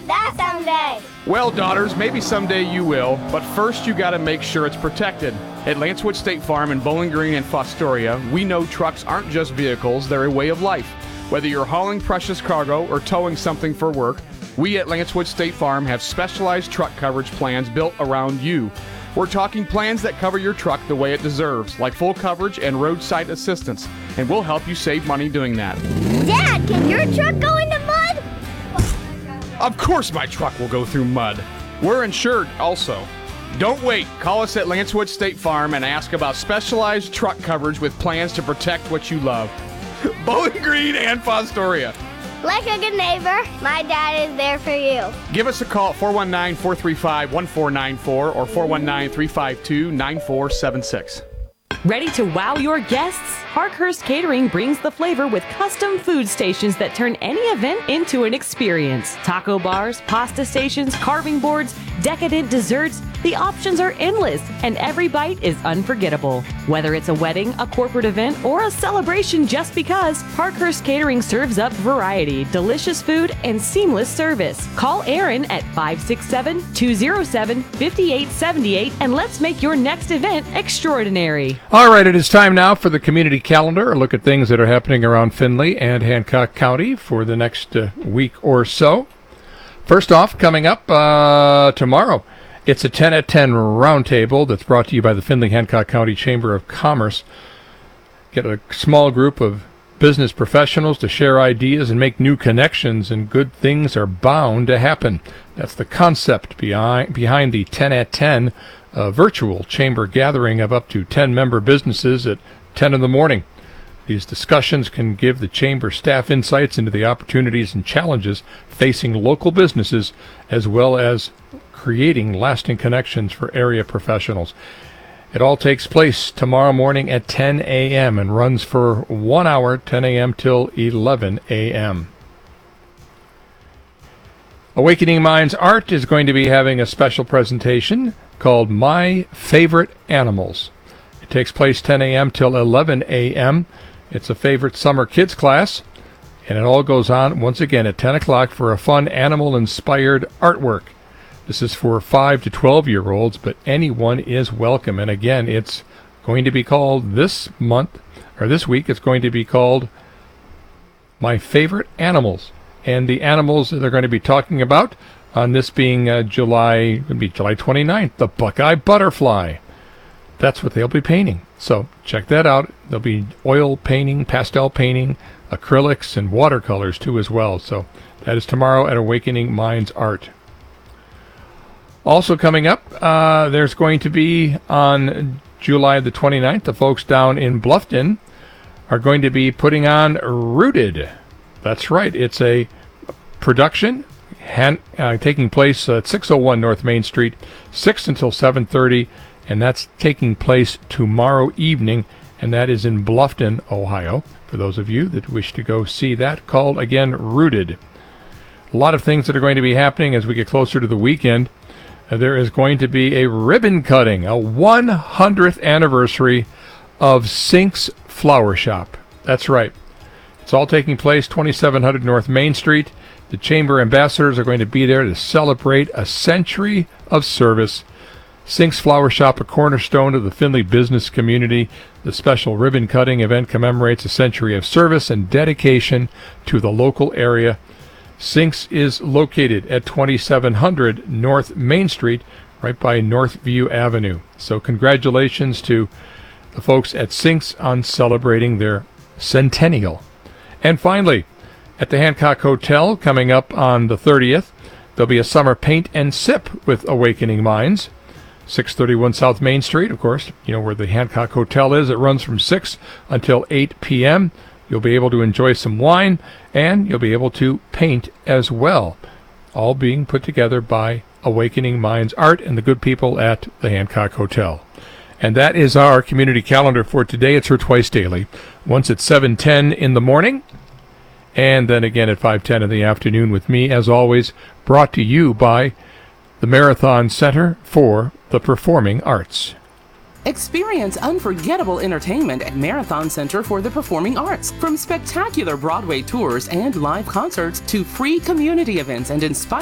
have that someday. Well, daughters, maybe someday you will, but first you gotta make sure it's protected. At Lancewood State Farm in Bowling Green and Fostoria, we know trucks aren't just vehicles, they're a way of life. Whether you're hauling precious cargo or towing something for work, we at Lancewood State Farm have specialized truck coverage plans built around you. We're talking plans that cover your truck the way it deserves, like full coverage and roadside assistance, and we'll help you save money doing that. Dad, can your truck go into mud? Of course my truck will go through mud. We're insured also. Don't wait. Call us at Lancewood State Farm and ask about specialized truck coverage with plans to protect what you love. Bowling Green and Fostoria. Like a good neighbor, my dad is there for you. Give us a call at 419-435-1494 or 419-352-9476. Ready to wow your guests? Parkhurst Catering brings the flavor with custom food stations that turn any event into an experience. Taco bars, pasta stations, carving boards, decadent desserts. The options are endless, and every bite is unforgettable. Whether it's a wedding, a corporate event, or a celebration just because, Parkhurst Catering serves up variety, delicious food, and seamless service. Call Aaron at 567-207-5878 and let's make your next event extraordinary. All right, it is time now for the community calendar, a look at things that are happening around Findlay and Hancock County for the next week or so. First off, coming up tomorrow, it's a 10 at 10 roundtable that's brought to you by the Findlay-Hancock County Chamber of Commerce. Get a small group of business professionals to share ideas and make new connections, and good things are bound to happen. That's the concept behind the 10 at 10 virtual chamber gathering of up to 10 member businesses at 10 in the morning. These discussions can give the chamber staff insights into the opportunities and challenges facing local businesses, as well as creating lasting connections for area professionals. It all takes place tomorrow morning at 10 a.m. and runs for 1 hour, 10 a.m. till 11 a.m. Awakening Minds Art is going to be having a special presentation called My Favorite Animals. It takes place 10 a.m. till 11 a.m. It's a favorite summer kids class, and it all goes on once again at 10 o'clock for a fun animal-inspired artwork. This is for 5 to 12-year-olds, but anyone is welcome. And again, it's going to be called this week, it's going to be called My Favorite Animals. And the animals that they're going to be talking about on this being July 29th, the Buckeye Butterfly. That's what they'll be painting. So check that out. There'll be oil painting, pastel painting, acrylics, and watercolors too as well. So that is tomorrow at Awakening Minds Art. Also coming up, there's going to be on July the 29th, the folks down in Bluffton are going to be putting on Rooted. That's right. It's a production taking place at 601 North Main Street, 6 until 7:30, and that's taking place tomorrow evening, and that is in Bluffton, Ohio. For those of you that wish to go see that, called again Rooted. A lot of things that are going to be happening as we get closer to the weekend. There is going to be a ribbon cutting, a 100th anniversary of Sink's Flower Shop. That's right. It's all taking place 2700 North Main Street. The Chamber ambassadors are going to be there to celebrate a century of service. Sink's Flower Shop, a cornerstone of the Findlay business community. The special ribbon cutting event commemorates a century of service and dedication to the local area. Sink's is located at 2700 North Main Street, right by Northview Avenue. So congratulations to the folks at Sink's on celebrating their centennial. And finally, at the Hancock Hotel, coming up on the 30th, there'll be a summer paint and sip with Awakening Minds. 631 South Main Street, of course, you know where the Hancock Hotel is. It runs from 6 until 8 p.m. You'll be able to enjoy some wine, and you'll be able to paint as well. All being put together by Awakening Minds Art and the good people at the Hancock Hotel. And that is our community calendar for today. It's heard twice daily. Once at 7:10 in the morning, and then again at 5:10 in the afternoon with me, as always, brought to you by the Marathon Center for the Performing Arts. Experience unforgettable entertainment at Marathon Center for the Performing Arts. From spectacular Broadway tours and live concerts to free community events and inspiring